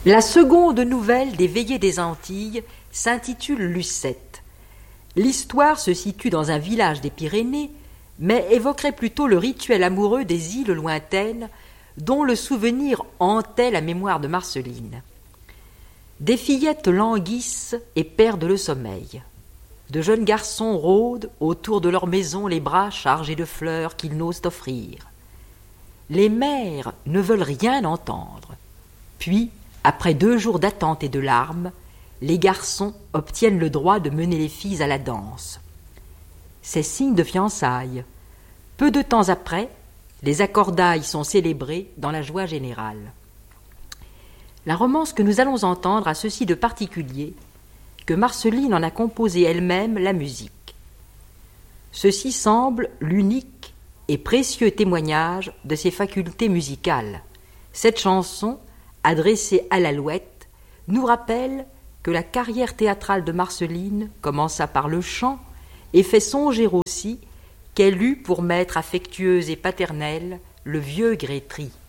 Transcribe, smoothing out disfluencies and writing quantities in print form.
La seconde nouvelle des Veillées des Antilles s'intitule Lucette. L'histoire se situe dans un village des Pyrénées, mais évoquerait plutôt le rituel amoureux des îles lointaines dont le souvenir hantait la mémoire de Marceline. Des fillettes languissent et perdent le sommeil. De jeunes garçons rôdent autour de leur maison les bras chargés de fleurs qu'ils n'osent offrir. Les mères ne veulent rien entendre. Puis, après 2 jours d'attente et de larmes, les garçons obtiennent le droit de mener les filles à la danse. C'est signe de fiançailles. Peu de temps après, les accordailles sont célébrées dans la joie générale. La romance que nous allons entendre a ceci de particulier que Marceline en a composé elle-même la musique. Ceci semble l'unique et précieux témoignage de ses facultés musicales. Cette chanson, adressée à l'Alouette, nous rappelle que la carrière théâtrale de Marceline commença par le chant et fait songer aussi qu'elle eut pour maître affectueuse et paternelle le vieux Grétry.